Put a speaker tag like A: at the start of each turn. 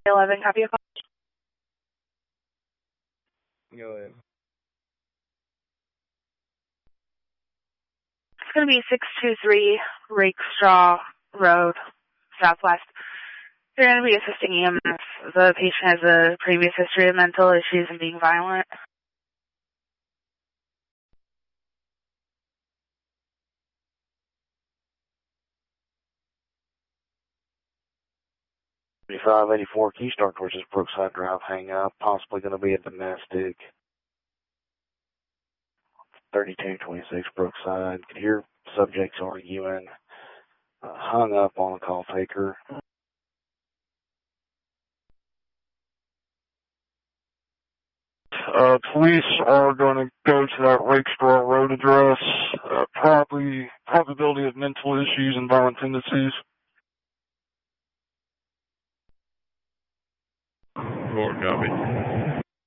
A: 11, copy of call.
B: Go ahead.
A: It's going to be 623 Rakestraw Road, Southwest. They're going to be assisting EMS. The patient has a previous history of mental issues and being violent.
C: $584 Keystone towards this Brookside Drive hang up, possibly going to be a domestic. 3226 Brookside. Could hear subjects arguing. Hung up on the call taker.
D: Police are going to go to that Rakestraw Road address. Probability of mental issues and violent tendencies.
E: Lord, copy.